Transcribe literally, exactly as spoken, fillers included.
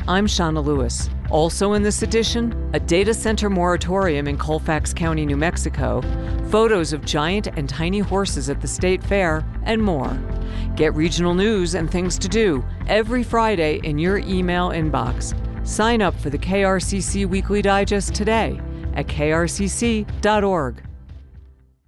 I'm Shauna Lewis. Also in this edition, a data center moratorium in Colfax County, New Mexico, photos of giant and tiny horses at the state fair, and more. Get regional news and things to do every Friday in your email inbox. Sign up for the K R C C Weekly Digest today at k r c c dot org.